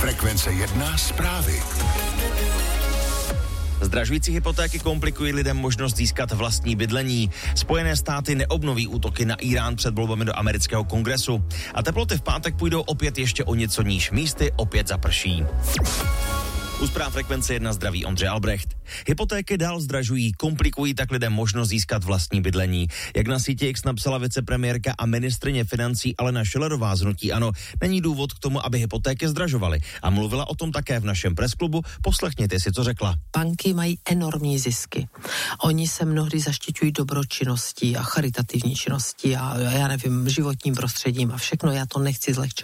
Frekvence 1 zprávy. Zdražující hypotéky komplikují lidem možnost získat vlastní bydlení. Spojené státy neobnoví útoky na Irán před volbami do amerického kongresu. A teploty v pátek půjdou opět ještě o něco níž. Místy opět zaprší. U zpráv Frekvence 1 zdraví Ondřej Albrecht. Hypotéky dál zdražují, komplikují tak lidem možnost získat vlastní bydlení. Jak na síti X napsala vicepremiérka a ministryně financí Alena Schillerová z hnutí ANO, není důvod k tomu, aby hypotéky zdražovaly. A mluvila o tom také v našem presklubu. Poslechněte si, co řekla. Banky mají enormní zisky. Oni se mnohdy zaštiťují dobročinností a charitativní činností a já nevím, životním prostředím a všechno. Já to nechci zlehčovat.